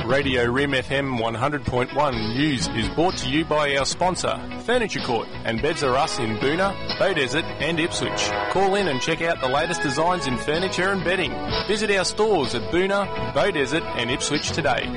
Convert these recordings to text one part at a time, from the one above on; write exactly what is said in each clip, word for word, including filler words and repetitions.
Radio Rim F M one hundred point one News is brought to you by our sponsor, Furniture Court and Beds R Us in Boonah, Beaudesert and Ipswich. Call in and check out the latest designs in furniture and bedding. Visit our stores at Boonah, Beaudesert and Ipswich today.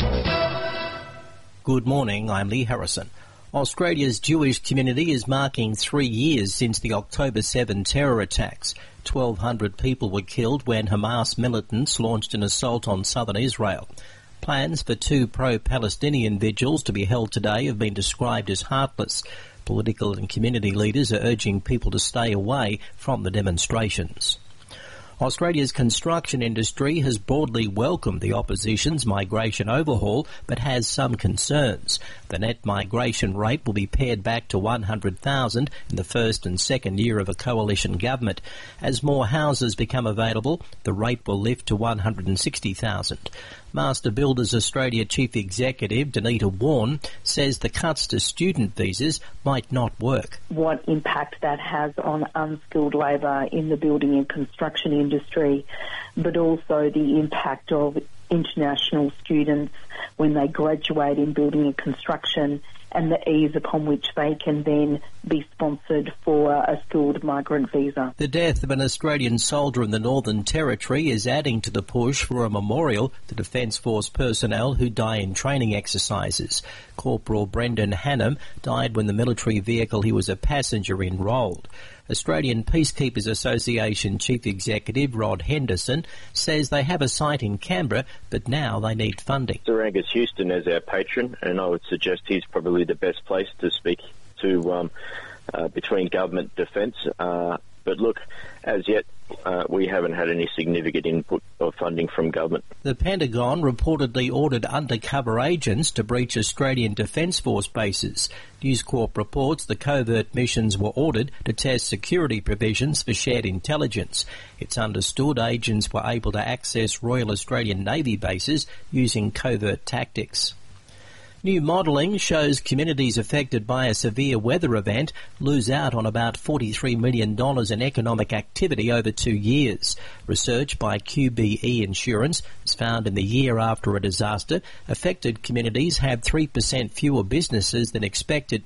Good morning, I'm Lee Harrison. Australia's Jewish community is marking three years since the October seventh terror attacks. twelve hundred people were killed when Hamas militants launched an assault on southern Israel. Plans for two pro-Palestinian vigils to be held today have been described as heartless. Political and community leaders are urging people to stay away from the demonstrations. Australia's construction industry has broadly welcomed the opposition's migration overhaul, but has some concerns. The net migration rate will be pared back to one hundred thousand in the first and second year of a coalition government. As more houses become available, the rate will lift to one hundred sixty thousand. Master Builders Australia Chief Executive Danita Warren says the cuts to student visas might not work. What impact that has on unskilled labour in the building and construction industry, but also the impact of international students when they graduate in building and construction, and the ease upon which they can then be sponsored for a skilled migrant visa. The death of an Australian soldier in the Northern Territory is adding to the push for a memorial to Defence Force personnel who die in training exercises. Corporal Brendan Hannam died when the military vehicle he was a passenger in rolled. Australian Peacekeepers Association Chief Executive Rod Henderson says they have a site in Canberra, but now they need funding. Sir Angus Houston is our patron, and I would suggest he's probably the best place to speak to um, uh, between government defence. Uh, but look, as yet, uh, we haven't had any significant input or funding from government. The Pentagon reportedly ordered undercover agents to breach Australian Defence Force bases. News Corp reports the covert missions were ordered to test security provisions for shared intelligence. It's understood agents were able to access Royal Australian Navy bases using covert tactics. New modelling shows communities affected by a severe weather event lose out on about forty-three million dollars in economic activity over two years. Research by Q B E Insurance has found in the year after a disaster, affected communities had three percent fewer businesses than expected.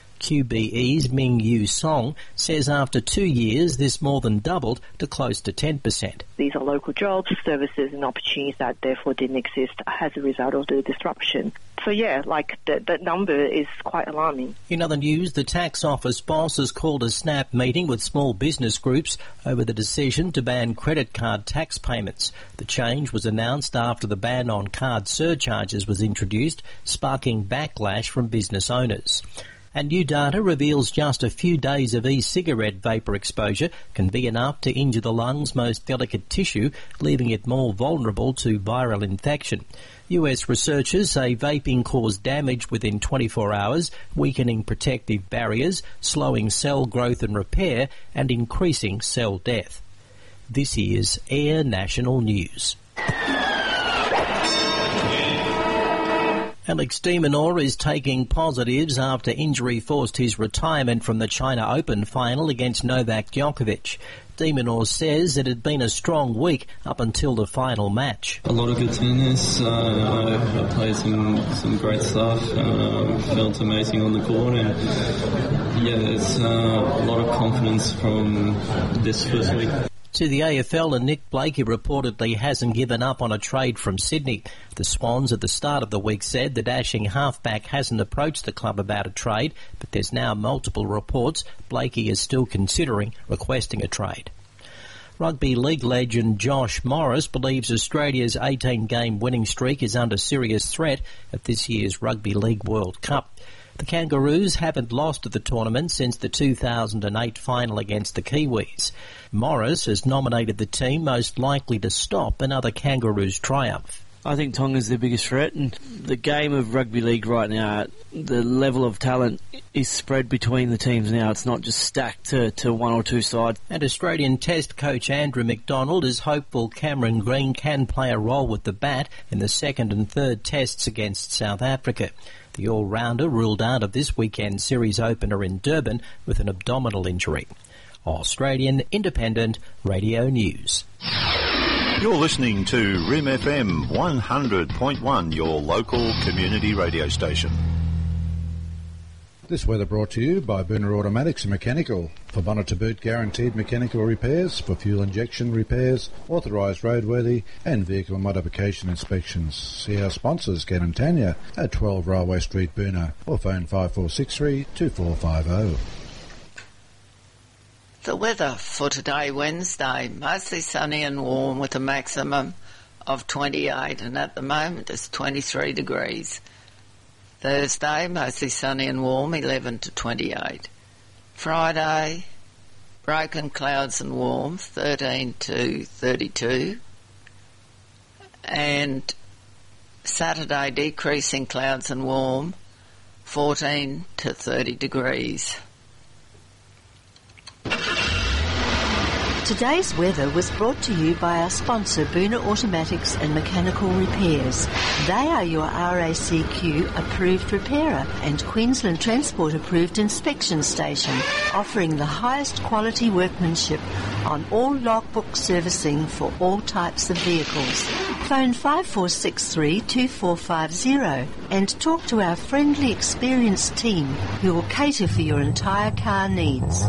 Q B E's Ming Yu Song says after two years this more than doubled to close to ten percent. These are local jobs, services and opportunities that therefore didn't exist as a result of the disruption. So yeah, like the, the number is quite alarming. In other news, the tax office boss has called a snap meeting with small business groups over the decision to ban credit card tax payments. The change was announced after the ban on card surcharges was introduced, sparking backlash from business owners. And new data reveals just a few days of e-cigarette vapour exposure can be enough to injure the lungs' most delicate tissue, leaving it more vulnerable to viral infection. U S researchers say vaping caused damage within twenty-four hours, weakening protective barriers, slowing cell growth and repair, and increasing cell death. This is Air National News. Alex de Minaur is taking positives after injury forced his retirement from the China Open final against Novak Djokovic. De Minaur says it had been a strong week up until the final match. A lot of good tennis. Uh, I, I played some, some great stuff. Uh, felt amazing on the court. And yeah, there's uh, a lot of confidence from this first week. To the A F L, and Nick Blakey reportedly hasn't given up on a trade from Sydney. The Swans at the start of the week said the dashing halfback hasn't approached the club about a trade, but there's now multiple reports Blakey is still considering requesting a trade. Rugby league legend Josh Morris believes Australia's eighteen-game winning streak is under serious threat at this year's Rugby League World Cup. The Kangaroos haven't lost at the tournament since the two thousand eight final against the Kiwis. Morris has nominated the team most likely to stop another Kangaroos triumph. I think Tonga's the biggest threat, and the game of rugby league right now, the level of talent is spread between the teams now. It's not just stacked to, to one or two sides. And Australian Test coach Andrew McDonald is hopeful Cameron Green can play a role with the bat in the second and third tests against South Africa. The all-rounder ruled out of this weekend's series opener in Durban with an abdominal injury. Australian Independent Radio News. You're listening to R I M F M one hundred point one, your local community radio station. This weather brought to you by Boona Automatics and Mechanical. For bonnet to boot guaranteed mechanical repairs, for fuel injection repairs, authorised roadworthy and vehicle modification inspections. See our sponsors, Ken and Tanya, at twelve Railway Street, Boona, or phone five four six three, two four five zero. The weather for today, Wednesday, mostly sunny and warm with a maximum of twenty-eight, and at the moment it's twenty-three degrees. Thursday, mostly sunny and warm, eleven to twenty-eight. Friday, broken clouds and warm, thirteen to thirty-two. And Saturday, decreasing clouds and warm, fourteen to thirty degrees. Today's weather was brought to you by our sponsor, Boona Automatics and Mechanical Repairs. They are your R A C Q approved repairer and Queensland Transport approved inspection station, offering the highest quality workmanship on all logbook servicing for all types of vehicles. Phone five four six three, two four five zero and talk to our friendly, experienced team who will cater for your entire car needs.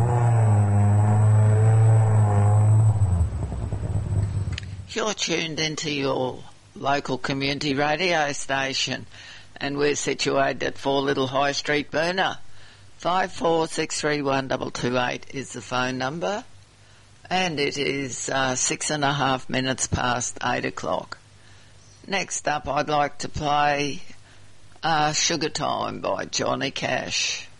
You're tuned into your local community radio station, and we're situated at four Little High Street, Boona. five four six three one two two eight is the phone number, and it is uh, six and a half minutes past eight o'clock. Next up, I'd like to play uh, Sugar Time by Johnny Cash.